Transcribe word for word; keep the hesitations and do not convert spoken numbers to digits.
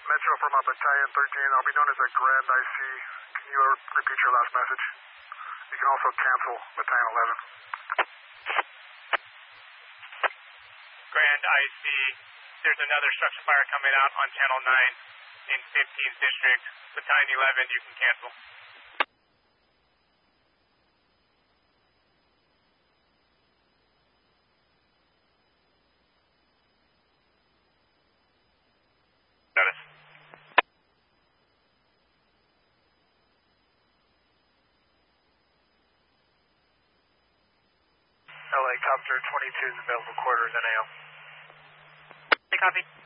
Metro from uh, Battalion thirteen. I'll be known as a Grand I C. Can you uh, repeat your last message? You can also cancel Battalion eleven. Grand I C. There's another structure fire coming out on Channel nine in fifteenth District. Battalion eleven, you can cancel. Notice. Helicopter twenty-two is available quarters N A O. Copy.